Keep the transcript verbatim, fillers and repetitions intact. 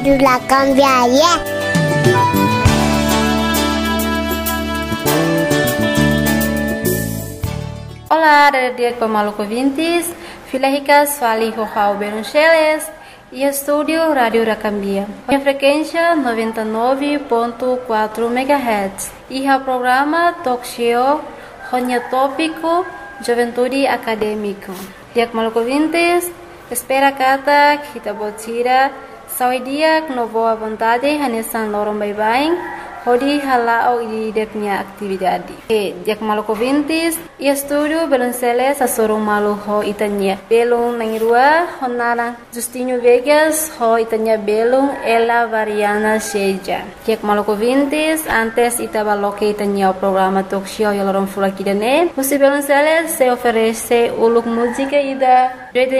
La cambiaria. Olá, dia pemaluco ouvintes, Filaricas Fali Rojao Beruncheles e estúdio Rádio Racambia. A frequência noventa e nove ponto quatro megahertz e o programa Talk Show Ronya Tópico Juventude Acadêmico. Dia pemaluco ouvintes, espera kata kita botira saudia no boa vontade hanesan lorong bye-bye. Hodi halao ideknya atividade. E dia pemaluco ouvintes, e estúdio Belunceles a sorong malu ho itanya. Belung nangirua honara Justinho Vegas ho itanya belung ela variana seja. Dia pemaluco ouvintes, antes itabaloque itanya o programa Talk Show e lorong fulakidane. Musi Belunceles se oferece uluk música ida